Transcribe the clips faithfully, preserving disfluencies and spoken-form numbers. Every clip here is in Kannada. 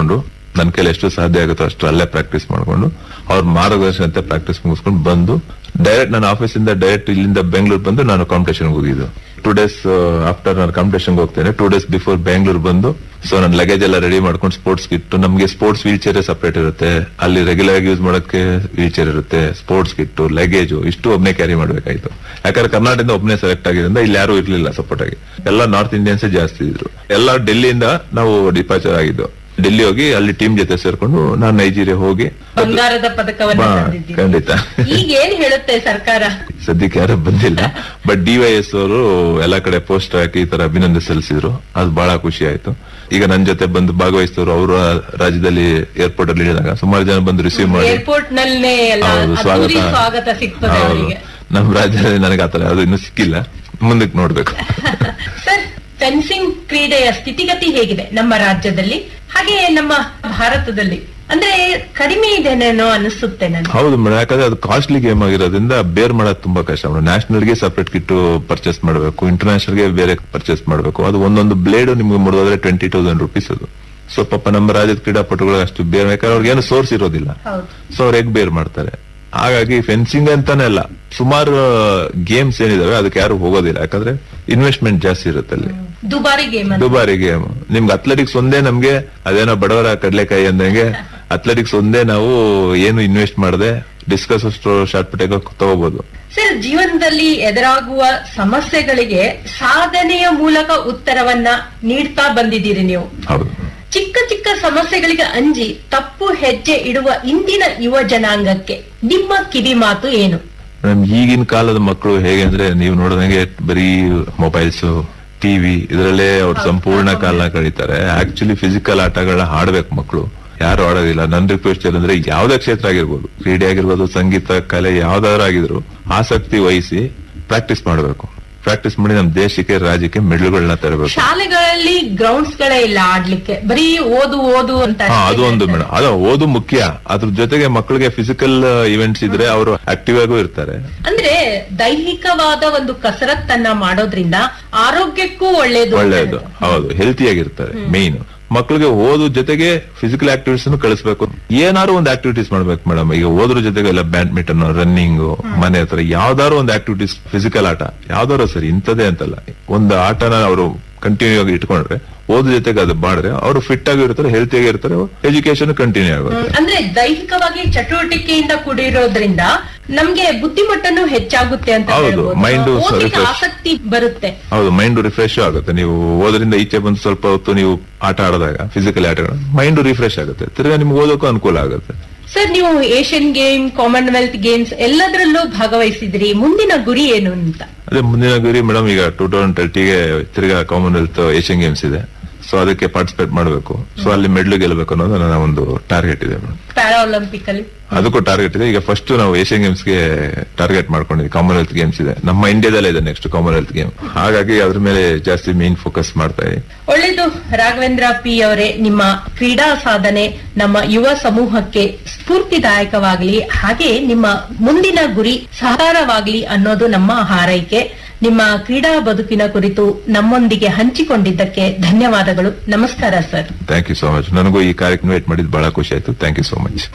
ಮುಗಿಸ್ಕೊಂಡು ನನ್ನ ಕೈಲಿ ಎಷ್ಟು ಸಾಧ್ಯ ಆಗುತ್ತೋ ಅಷ್ಟು ಅಲ್ಲೇ ಪ್ರಾಕ್ಟೀಸ್ ಮಾಡ್ಕೊಂಡು ಅವ್ರ ಮಾರ್ಗದರ್ಶನ ಅಂತ ಪ್ರಾಕ್ಟೀಸ್ ಮುಗಿಸ್ಕೊಂಡು ಬಂದು ಡೈರೆಕ್ಟ್ ನನ್ನ ಆಫೀಸಿಂದ ಡೈರೆಕ್ಟ್ ಇಲ್ಲಿಂದ ಬೆಂಗಳೂರು ಬಂದು ನಾನು ಕಾಂಪಿಟೇಷನ್ ಹೋಗಿದ್ದು. ಟೂ ಡೇಸ್ ಆಫ್ಟರ್ ನಾನು ಕಾಂಪಿಟೇಷನ್ ಹೋಗ್ತೇನೆ, ಟೂ ಡೇಸ್ ಬಿಫೋರ್ ಬೆಂಗಳೂರು ಬಂದು ಸೊ ನನ್ನ ಲಗೇಜ್ ಎಲ್ಲ ರೆಡಿ ಮಾಡ್ಕೊಂಡು ಸ್ಪೋರ್ಟ್ಸ್ ಕಿಟ್, ನಮಗೆ ಸ್ಪೋರ್ಟ್ಸ್ ವೀಲ್ ಚೇರ್ ಸಪರೇಟ್ ಇರುತ್ತೆ, ಅಲ್ಲಿ ರೆಗ್ಯುಲರ್ ಆಗಿ ಯೂಸ್ ಮಾಡಕ್ಕೆ ವೀಲ್ ಚೇರ್ ಇರುತ್ತೆ, ಸ್ಪೋರ್ಟ್ಸ್ ಕಿಟ್, ಲಗೇಜ್ ಇಷ್ಟು ಒಬ್ನೇ ಕ್ಯಾರಿ ಮಾಡ್ಬೇಕಾಯ್ತು. ಯಾಕಂದ್ರೆ ಕರ್ನಾಟಕದಿಂದ ಒಬ್ನೇ ಸೆಲೆಕ್ಟ್ ಆಗಿದ್ರಿಂದ ಇಲ್ಲಿ ಯಾರು ಇರ್ಲಿಲ್ಲ ಸಪೋರ್ಟ್ ಆಗಿ, ಎಲ್ಲ ನಾರ್ತ್ ಇಂಡಿಯನ್ಸ್ ಜಾಸ್ತಿ ಇದ್ರು. ಎಲ್ಲ ಡೆಲ್ಲಿಯಿಂದ ನಾವು ಡಿಪಾರ್ಚರ್ ಆಗಿದ್ದು. ಡೆಲ್ಲಿ ಹೋಗಿ ಅಲ್ಲಿ ಟೀಮ್ ಜೊತೆ ಸೇರ್ಕೊಂಡು ನಾನು ನೈಜೀರಿಯಾ ಹೋಗಿ ಬಂಗಾರದ ಪದಕವನ್ನು ತಂದಿದ್ದೀರಿ. ಖಂಡಿತ. ಈಗ ಏನ್ ಹೇಳುತ್ತೆ ಸರ್ಕಾರ? ಸದ್ಯಕ್ಕೆ ಯಾರು ಬಂದಿಲ್ಲ, ಬಟ್ ಡಿವೈಎಸ್ ಅವರು ಎಲ್ಲಾ ಕಡೆ ಪೋಸ್ಟ್ ಹಾಕಿ ಈ ತರ ಅಭಿನಂದನೆ ಸಲ್ಲಿಸಿದ್ರು. ಅದು ಬಹಳ ಖುಷಿ ಆಯ್ತು. ಈಗ ನನ್ನ ಜೊತೆ ಬಂದು ಭಾಗವಹಿಸಿದವರು ಅವರ ರಾಜ್ಯದಲ್ಲಿ ಏರ್ಪೋರ್ಟ್ ಅಲ್ಲಿ ಇಳಿದಾಗ ಸುಮಾರು ಜನ ಬಂದು ರಿಸೀವ್ ಮಾಡಿ ಏರ್ಪೋರ್ಟ್ ನಲ್ಲೇ ಸ್ವಾಗತ ಸ್ವಾಗತ ಸಿಗ್ತದೆ ಅವರಿಗೆ. ನಮ್ಮ ರಾಜ್ಯದಲ್ಲಿ ನನಗೆ ಆತರ ಅದು ಇನ್ನೂ ಸಿಕ್ಕಿಲ್ಲ, ಮುಂದಕ್ಕೆ ನೋಡ್ಬೇಕು. ಸರ್, ಫೆನ್ಸಿಂಗ್ ಕ್ರೀಡೆಯ ಸ್ಥಿತಿಗತಿ ಹೇಗಿದೆ ನಮ್ಮ ರಾಜ್ಯದಲ್ಲಿ ಹಾಗೆ ನಮ್ಮ ಭಾರತದಲ್ಲಿ? ಅಂದ್ರೆ ಕಡಿಮೆ ಇದೆನೇನೋ ಅನಿಸುತ್ತೆ ನನಗೆ. ಹೌದು ಮೇಡಮ್, ಯಾಕಂದ್ರೆ ಅದು ಕಾಸ್ಟ್ಲಿ ಗೇಮ್ ಆಗಿರೋದ್ರಿಂದ ಬೇರ್ ಮಾಡೋದು ತುಂಬಾ ಕಷ್ಟ ಮೇಡಮ್. ನ್ಯಾಷನಲ್ ಗೆ ಸಪರೇಟ್ ಕಿಟ್ ಪರ್ಚೇಸ್ ಮಾಡಬೇಕು, ಇಂಟರ್ನ್ಯಾಷನಲ್ ಗೆ ಬೇರೆ ಪರ್ಚೇಸ್ ಮಾಡಬೇಕು. ಅದು ಒಂದೊಂದು ಬ್ಲೇಡ್ ನಿಮ್ಗೆ ಮುರಿದೋದ್ರೆ ಟ್ವೆಂಟಿ ತೌಸಂಡ್ ರುಪೀಸ್ ಅದು. ಸೊ ಪಾಪ ನಮ್ಮ ರಾಜ್ಯದ ಕ್ರೀಡಾಪಟುಗಳು ಅಷ್ಟು ಬೇರ್, ಯಾಕಂದ್ರೆ ಅವ್ರಿಗೆ ಏನು ಸೋರ್ಸ್ ಇರೋದಿಲ್ಲ, ಸೊ ಅವ್ರು ಹೇಗ್ ಬೇರ್ ಮಾಡ್ತಾರೆ. ಹಾಗಾಗಿ ಫೆನ್ಸಿಂಗ್ ಅಂತಾನೆ ಅಲ್ಲ, ಸುಮಾರು ಗೇಮ್ಸ್ ಏನಿದಾವೆ ಅದಕ್ಕೆ ಯಾರು ಹೋಗೋದಿಲ್ಲ, ಯಾಕಂದ್ರೆ ಇನ್ವೆಸ್ಟ್ಮೆಂಟ್ ಜಾಸ್ತಿ ಇರುತ್ತೆ ಅಲ್ಲಿ. ದುಬಾರಿ ಗೇಮ್ ದುಬಾರಿ ಗೇಮ್. ನಿಮ್ಗೆ ಅಥ್ಲೆಟಿಕ್ಸ್ ಒಂದೇ, ನಮ್ಗೆ ಅದೇನೋ ಬಡವರ ಕಡ್ಲೆಕಾಯಿ ಅಂದಂಗೆ ಅಥ್ಲೆಟಿಕ್ಸ್ ಒಂದೇ ನಾವು ಏನು ಇನ್ವೆಸ್ಟ್ ಮಾಡದೆ ಡಿಸ್ಕಸ್ ಶಾರ್ಟ್ ಪುಟ್ ತಗೋಬಹುದು. ಸರ್, ಜೀವನದಲ್ಲಿ ಎದುರಾಗುವ ಸಮಸ್ಯೆಗಳಿಗೆ ಸಾಧನೆಯ ಮೂಲಕ ಉತ್ತರವನ್ನ ನೀಡ್ತಾ ಬಂದಿದ್ದೀರಿ ನೀವು. ಹೌದು. ಚಿಕ್ಕ ಚಿಕ್ಕ ಸಮಸ್ಯೆಗಳಿಗೆ ಅಂಜಿ ತಪ್ಪು ಹೆಜ್ಜೆ ಇಡುವ ಇಂದಿನ ಯುವ ಜನಾಂಗಕ್ಕೆ ನಿಮ್ಮ ಕಿವಿ ಮಾತು ಏನು? ಮೇಡಮ್, ಈಗಿನ ಕಾಲದ ಮಕ್ಕಳು ಹೇಗೆ ಅಂದ್ರೆ ನೀವು ನೋಡಿದಂಗೆ ಬರೀ ಮೊಬೈಲ್ಸ್, ಟಿವಿ ಇದರಲ್ಲೇ ಅವ್ರು ಸಂಪೂರ್ಣ ಕಾಲ ಕಳೀತಾರೆ. ಆಕ್ಚುಲಿ ಫಿಸಿಕಲ್ ಆಟಗಳನ್ನ ಆಡ್ಬೇಕು ಮಕ್ಕಳು, ಯಾರು ಆಡೋದಿಲ್ಲ. ನನ್ ರಿಕ್ವೆಸ್ಟ್ ಏನಂದ್ರೆ ಯಾವ್ದೇ ಕ್ಷೇತ್ರ ಆಗಿರ್ಬೋದು, ಕ್ರೀಡೆ ಆಗಿರ್ಬೋದು, ಸಂಗೀತ, ಕಲೆ ಯಾವ್ದಾದ್ರು ಆಗಿದ್ರು ಆಸಕ್ತಿ ವಹಿಸಿ ಪ್ರಾಕ್ಟೀಸ್ ಮಾಡಬೇಕು. ಪ್ರಾಕ್ಟೀಸ್ ಮಾಡಿ ನಮ್ಮ ದೇಶಕ್ಕೆ, ರಾಜ್ಯಕ್ಕೆ ಮೆಡಲ್ಗಳನ್ನ ತರಬೇಕು. ಶಾಲೆಗಳಲ್ಲಿ ಗ್ರೌಂಡ್ಸ್ ಗಳೇ ಇಲ್ಲ ಆಡ್ಲಿಕ್ಕೆ, ಬರೀ ಓದು ಓದು ಅಂತ. ಅದು ಒಂದು ಮೇಡಮ್, ಅದು ಓದು ಮುಖ್ಯ, ಅದ್ರ ಜೊತೆಗೆ ಮಕ್ಕಳಿಗೆ ಫಿಸಿಕಲ್ ಇವೆಂಟ್ಸ್ ಇದ್ರೆ ಅವರು ಆಕ್ಟಿವ್ ಆಗೂ ಇರ್ತಾರೆ. ಅಂದ್ರೆ ದೈಹಿಕವಾದ ಒಂದು ಕಸರತ್ತನ್ನ ಮಾಡೋದ್ರಿಂದ ಆರೋಗ್ಯಕ್ಕೂ ಒಳ್ಳೇದು. ಒಳ್ಳೇದು, ಹೌದು, ಹೆಲ್ತಿ ಆಗಿರ್ತಾರೆ. ಮೇನ್ ಮಕ್ಕಳಿಗೆ ಓದು ಜೊತೆಗೆ ಫಿಸಿಕಲ್ ಆಕ್ಟಿವಿಟೀಸ್ ಕಳಿಸ್ಬೇಕು. ಏನಾದ್ರು ಒಂದು ಆಕ್ಟಿವಿಟೀಸ್ ಮಾಡ್ಬೇಕು ಮೇಡಮ್. ಈಗ ಓದ್ರ ಜೊತೆಗೆ ಎಲ್ಲ ಬ್ಯಾಡ್ಮಿಂಟನ್, ರನ್ನಿಂಗ್, ಮನೆ ಹತ್ರ ಯಾವ್ದಾದ್ರು ಒಂದು ಆಕ್ಟಿವಿಟೀಸ್, ಫಿಸಿಕಲ್ ಆಟ ಯಾವ್ದಾದ್ರು ಸರಿ, ಇಂಥದೇ ಅಂತಲ್ಲ, ಒಂದು ಆಟನ ಅವರು ಕಂಟಿನ್ಯೂ ಆಗಿ ಇಟ್ಕೊಂಡ್ರೆ ಓದ್ರ ಜೊತೆಗೆ ಅದು ಮಾಡಿದ್ರೆ ಅವರು ಫಿಟ್ ಆಗಿ ಇರ್ತಾರೆ, ಹೆಲ್ತಿ ಆಗಿ ಇರ್ತಾರೆ, ಎಜುಕೇಶನ್ ಕಂಟಿನ್ಯೂ ಆಗುತ್ತೆ. ಅಂದ್ರೆ ದೈಹಿಕವಾಗಿ ಚಟುವಟಿಕೆಯಿಂದ ಕೂಡಿರೋದ್ರಿಂದ ನಮ್ಗೆ ಬುದ್ಧಿಮಟ್ಟನು ಹೆಚ್ಚಾಗುತ್ತೆ ಅಂತ. ಹೌದು, ಮೈಂಡ್ ಆಸಕ್ತಿ ಬರುತ್ತೆ. ಹೌದು, ಮೈಂಡ್ ರಿಫ್ರೆಶ್ ಆಗುತ್ತೆ. ನೀವು ಓದ್ರಿಂದ ಈಚೆ ಬಂದು ಸ್ವಲ್ಪ ಹೊತ್ತು ನೀವು ಆಟ ಆಡಿದಾಗ ಫಿಸಿಕಲ್ ಆಟಗಳು ಮೈಂಡ್ ರಿಫ್ರೆಶ್ ಆಗುತ್ತೆ, ತಿರ್ಗಾ ನಿಮ್ಗೆ ಓದೋಕ್ಕೂ ಅನುಕೂಲ ಆಗುತ್ತೆ. ಸರ್, ನೀವು ಏಷ್ಯನ್ ಗೇಮ್, ಕಾಮನ್ವೆಲ್ತ್ ಗೇಮ್ಸ್ ಎಲ್ಲದರಲ್ಲೂ ಭಾಗವಹಿಸಿದ್ರಿ. ಮುಂದಿನ ಗುರಿ ಏನು ಅಂತ? ಅದೇ ಮುಂದಿನ ಗುರಿ ಮೇಡಮ್, ಈಗ ಟೂ ತೌಸಂಡ್ ಟ್ವೆಂಟಿಗೆ ತಿರ್ಗಾ ಕಾಮನ್ವೆಲ್ತ್ ಏಷ್ಯನ್ ಗೇಮ್ಸ್ ಇದೆ. ಸೊ ಅದಕ್ಕೆ ಪಾರ್ಟಿಸಿಪೇಟ್ ಮಾಡಬೇಕು. ಸೊ ಅಲ್ಲಿ ಮೆಡ್ಲ್ ಗೆಲ್ಲಬೇಕು ಅನ್ನೋದು ನನ್ನ ಒಂದು ಟಾರ್ಗೆಟ್ ಇದೆ ಮೇಡಮ್. ಪ್ಯಾರಾ ಒಲಿಂಪಿಕ್ ಅಲ್ಲಿ ಅದಕ್ಕೂ ಟಾರ್ಗೆಟ್ ಇದೆ. ಈಗ ಫಸ್ಟ್ ನಾವು ಏಷ್ಯನ್ ಗೇಮ್ಸ್ ಗೆ ಟಾರ್ಗೆಟ್ ಮಾಡ್ಕೊಂಡಿದ್ವಿ. ಕಾಮನ್ವೆಲ್ತ್ ಗೇಮ್ಸ್ ಇದೆ ನಮ್ಮ ಇಂಡಿಯಾದಲ್ಲೇ ಇದೆ ನೆಕ್ಸ್ಟ್ ಕಾಮನ್ವೆಲ್ತ್ ಗೇಮ್. ಹಾಗಾಗಿ ಅದ್ರ ಮೇಲೆ ಜಾಸ್ತಿ ಮೇನ್ ಫೋಕಸ್ ಮಾಡ್ತಾ ಇದ್ದೀವಿ. ಒಳ್ಳೇದು. ರಾಘವೇಂದ್ರ ಪಿ ಅವರೇ, ನಿಮ್ಮ ಕ್ರೀಡಾ ಸಾಧನೆ ನಮ್ಮ ಯುವ ಸಮೂಹಕ್ಕೆ ಸ್ಫೂರ್ತಿದಾಯಕವಾಗಲಿ, ಹಾಗೆ ನಿಮ್ಮ ಮುಂದಿನ ಗುರಿ ಸಾಕಾರವಾಗಲಿ ಅನ್ನೋದು ನಮ್ಮ ಹಾರೈಕೆ. ನಿಮ್ಮ ಕ್ರೀಡಾ ಬದುಕಿನ ಕುರಿತು ನಮ್ಮೊಂದಿಗೆ ಹಂಚಿಕೊಂಡಿದ್ದಕ್ಕೆ ಧನ್ಯವಾದಗಳು. ನಮಸ್ಕಾರ sir. Thank you so much. ನನಗೂ ಈ ಕಾರ್ಯಕ್ರಮ ಇನ್ವೈಟ್ ಮಾಡಿದ್ದು ಬಹಳ ಖುಷಿ ಆಯ್ತು. Thank you so much.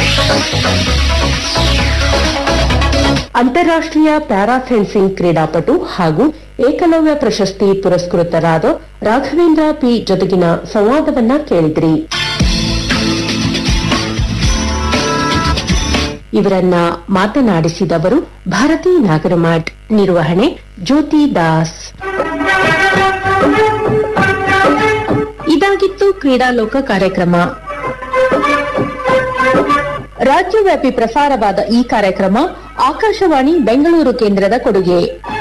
ಅಂತಾರಾಷ್ಟ್ರೀಯ ಪ್ಯಾರಾ ಫೆನ್ಸಿಂಗ್ ಕ್ರೀಡಾಪಟು ಹಾಗೂ ಏಕಲವ್ಯ ಪ್ರಶಸ್ತಿ ಪುರಸ್ಕೃತರಾದ ರಾಘವೇಂದ್ರ ಪಿ ಜೊತೆಗಿನ ಸಂವಾದವನ್ನ ಕೇಳಿದ್ರಿ. ಇವರನ್ನ ಮಾತನಾಡಿಸಿದವರು ಭಾರತಿ ನಾಗರಮಠ್. ನಿರ್ವಹಣೆ ಜ್ಯೋತಿ ದಾಸ್. ಇದಾಗಿತ್ತು ಕ್ರೀಡಾಲೋಕ ಕಾರ್ಯಕ್ರಮ. ರಾಜ್ಯವ್ಯಾಪಿ ಪ್ರಸಾರವಾದ ಈ ಕಾರ್ಯಕ್ರಮ ಆಕಾಶವಾಣಿ ಬೆಂಗಳೂರು ಕೇಂದ್ರದ ಕೊಡುಗೆ.